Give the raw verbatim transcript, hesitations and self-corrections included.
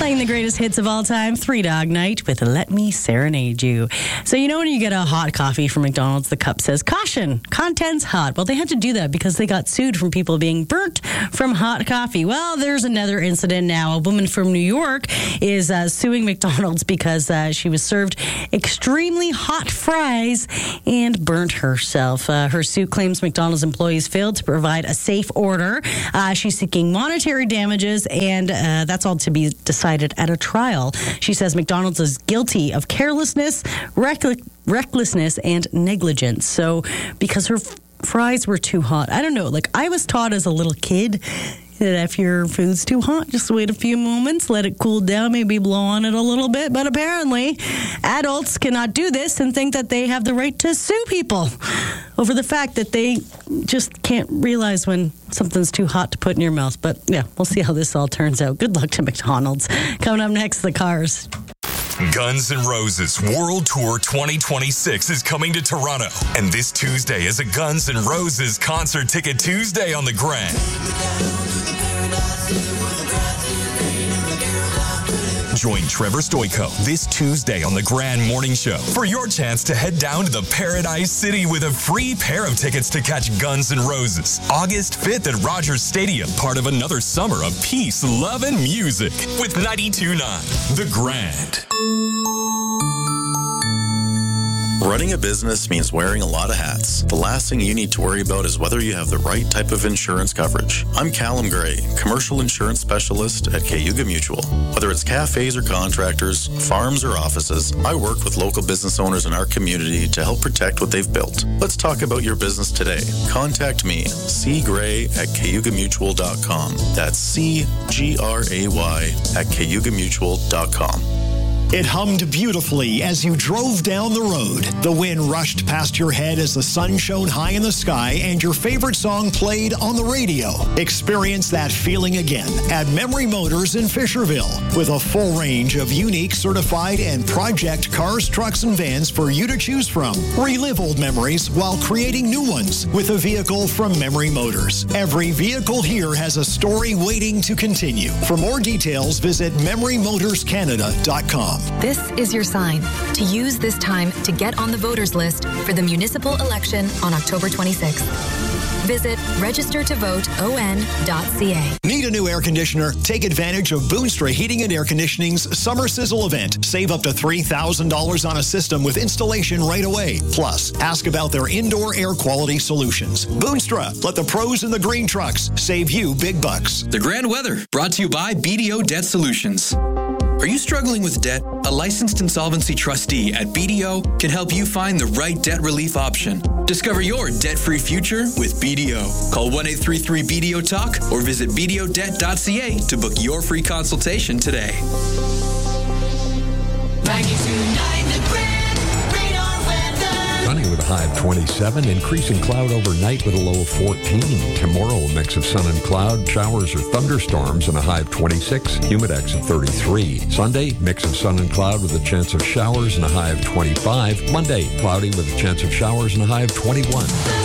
Playing the greatest hits of all time, Three Dog Night with Let Me Serenade You. So you know when you get a hot coffee from McDonald's, the cup says, caution, contents hot. Well, they had to do that because they got sued from people being burnt from hot coffee. Well, there's another incident now. A woman from New York is uh, suing McDonald's because uh, she was served extremely hot fries and burnt herself. Uh, her suit claims McDonald's employees failed to provide a safe order. Uh, she's seeking monetary damages, and uh, that's all to be decided at a trial. She says McDonald's is guilty of carelessness, reck- recklessness, and negligence. So because her f- fries were too hot. I don't know. Like, I was taught as a little kid that if your food's too hot, just wait a few moments, let it cool down, maybe blow on it a little bit. But apparently, adults cannot do this and think that they have the right to sue people over the fact that they just can't realize when something's too hot to put in your mouth. But yeah, we'll see how this all turns out. Good luck to McDonald's. Coming up next, the Cars. Guns N' Roses World Tour twenty twenty-six is coming to Toronto. And this Tuesday is a Guns N' Roses Concert Ticket Tuesday on the Grand. Join Trevor Stoico this Tuesday on the Grand Morning Show for your chance to head down to the Paradise City with a free pair of tickets to catch Guns N' Roses August fifth at Rogers Stadium, part of another summer of peace, love, and music with ninety-two point nine The Grand. Running a business means wearing a lot of hats. The last thing you need to worry about is whether you have the right type of insurance coverage. I'm Callum Gray, commercial insurance specialist at Cayuga Mutual. Whether it's cafes or contractors, farms or offices, I work with local business owners in our community to help protect what they've built. Let's talk about your business today. Contact me, C Gray at cayuga mutual dot com. That's C G R A Y at cayuga mutual dot com. It hummed beautifully as you drove down the road. The wind rushed past your head as the sun shone high in the sky and your favorite song played on the radio. Experience that feeling again at Memory Motors in Fisherville with a full range of unique, certified, and project cars, trucks, and vans for you to choose from. Relive old memories while creating new ones with a vehicle from Memory Motors. Every vehicle here has a story waiting to continue. For more details, visit memory motors canada dot com. This is your sign to use this time to get on the voters list for the municipal election on October twenty-sixth. Visit register to vote o n dot c a. Need a new air conditioner? Take advantage of Boonstra Heating and Air Conditioning's Summer Sizzle event. Save up to three thousand dollars on a system with installation right away. Plus, ask about their indoor air quality solutions. Boonstra, let the pros in the green trucks save you big bucks. The Grand Weather, brought to you by B D O Debt Solutions. Are you struggling with debt? A licensed insolvency trustee at B D O can help you find the right debt relief option. Discover your debt-free future with B D O. Call one eight three three B D O Talk or visit b d o debt dot c a to book your free consultation today. Sunny with a high of twenty-seven, increasing cloud overnight with a low of fourteen. Tomorrow, a mix of sun and cloud, showers or thunderstorms and a high of twenty-six, humidex of thirty-three. Sunday, mix of sun and cloud with a chance of showers and a high of twenty-five. Monday, cloudy with a chance of showers and a high of twenty-one.